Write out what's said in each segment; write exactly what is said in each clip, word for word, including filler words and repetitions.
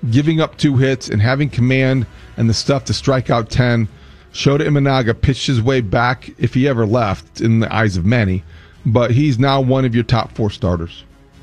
giving up two hits and having command and the stuff to strike out ten. Shota Imanaga pitched his way back, if he ever left, in the eyes of many. But he's now one of your top four starters.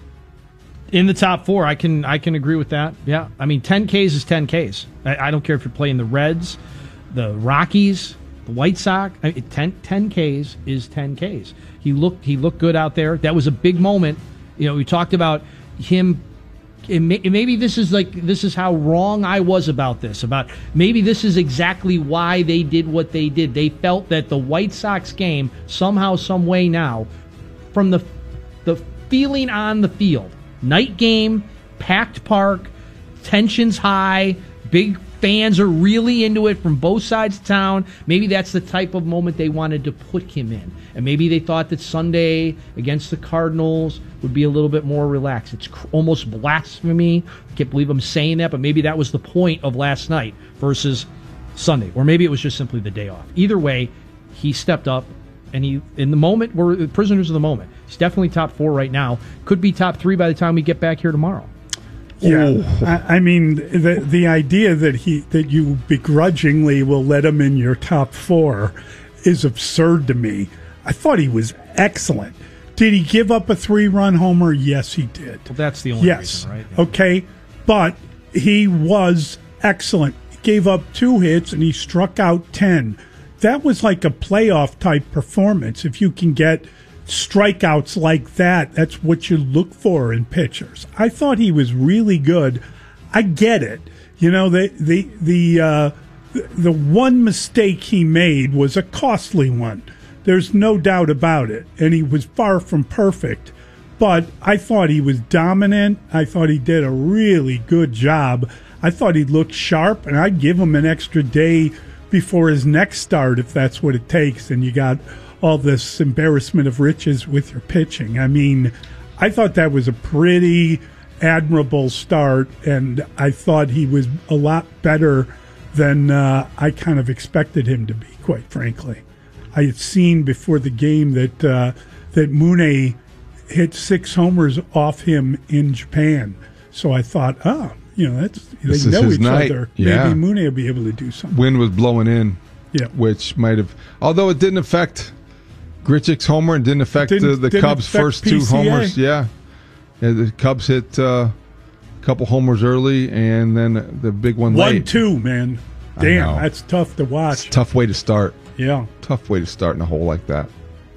In the top four, I can I can agree with that. Yeah, I mean, ten Ks is ten Ks. I, I don't care if you're playing the Reds, the Rockies, the White Sox. I mean, ten, ten Ks is ten Ks. He looked he looked good out there. That was a big moment. You know, we talked about him. And maybe this is like this is how wrong I was about this. About maybe this is exactly why they did what they did. They felt that the White Sox game somehow, some way now, from the the feeling on the field, night game, packed park, tensions high, big fans are really into it from both sides of town. Maybe that's the type of moment they wanted to put him in. And maybe they thought that Sunday against the Cardinals would be a little bit more relaxed. It's cr- almost blasphemy. I can't believe I'm saying that, but maybe that was the point of last night versus Sunday. Or maybe it was just simply the day off. Either way, he stepped up, and he, in the moment, we're prisoners of the moment. He's definitely top four right now. Could be top three by the time we get back here tomorrow. Yeah, I, I mean the the idea that he that you begrudgingly will let him in your top four is absurd to me. I thought he was excellent. Did he give up a three-run homer? Yes, he did. Well, that's the only yes. reason, right? Yeah. Okay, but he was excellent. He gave up two hits and he struck out ten. That was like a playoff type performance. If you can get strikeouts like that, that's what you look for in pitchers. I thought he was really good. I get it. You know, the the the uh, the one mistake he made was a costly one. There's no doubt about it, and he was far from perfect. But I thought he was dominant. I thought he did a really good job. I thought he looked sharp, and I'd give him an extra day before his next start if that's what it takes. And you got all this embarrassment of riches with your pitching. I mean, I thought that was a pretty admirable start, and I thought he was a lot better than uh, I kind of expected him to be, quite frankly. I had seen before the game that uh, that Mune hit six homers off him in Japan. So I thought, oh, you know, that's this they know each night. other. Yeah. Maybe Mune will be able to do something. Wind was blowing in, yeah, which might have, although it didn't affect Grichuk's homer and didn't affect didn't, the, the didn't Cubs' affect first P C A. two homers. Yeah. yeah, the Cubs hit uh, a couple homers early, and then the big one One, late. two, man. Damn, that's tough to watch. It's a tough way to start. Yeah. Tough way to start in a hole like that.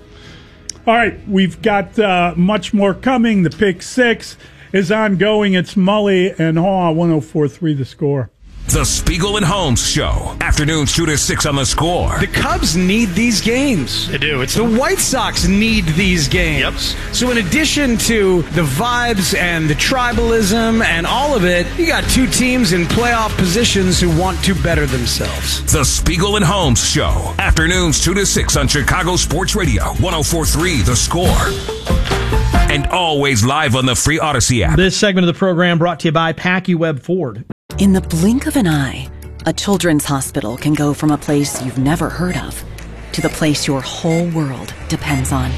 All right, we've got uh, much more coming. The Pick Six is ongoing. It's Mully and Haw, one oh four point three The Score. The Spiegel and Holmes Show. Afternoons two to six on The Score. The Cubs need these games. They do. It's the White Sox need these games. Yep. So in addition to the vibes and the tribalism and all of it, you got two teams in playoff positions who want to better themselves. The Spiegel and Holmes Show. Afternoons two to six on Chicago Sports Radio. one oh four point three The Score. And always live on the free Odyssey app. This segment of the program brought to you by PackyWeb Ford. In the blink of an eye, a children's hospital can go from a place you've never heard of to the place your whole world depends on.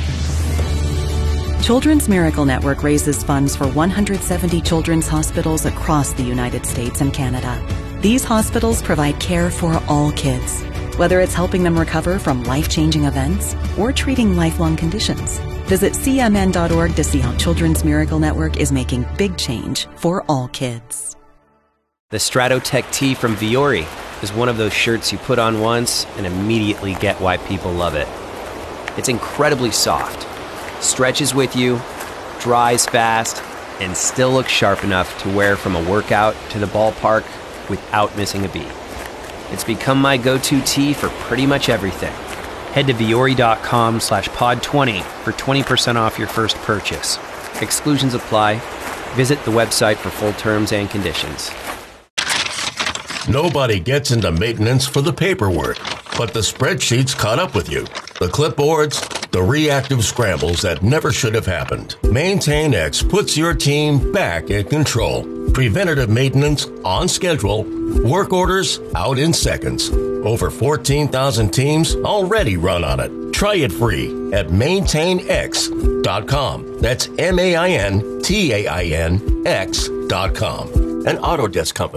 Children's Miracle Network raises funds for one hundred seventy children's hospitals across the United States and Canada. These hospitals provide care for all kids, whether it's helping them recover from life-changing events or treating lifelong conditions. Visit C M N dot org to see how Children's Miracle Network is making big change for all kids. The Stratotech tee from Viore is one of those shirts you put on once and immediately get why people love it. It's incredibly soft, stretches with you, dries fast, and still looks sharp enough to wear from a workout to the ballpark without missing a beat. It's become my go-to tee for pretty much everything. Head to Viore.com slash pod 20 for twenty percent off your first purchase. Exclusions apply. Visit the website for full terms and conditions. Nobody gets into maintenance for the paperwork, but the spreadsheets caught up with you. The clipboards, the reactive scrambles that never should have happened. MaintainX puts your team back in control. Preventative maintenance on schedule. Work orders out in seconds. Over fourteen thousand teams already run on it. Try it free at maintain x dot com. That's M A I N T A I N X dot com. An Autodesk company.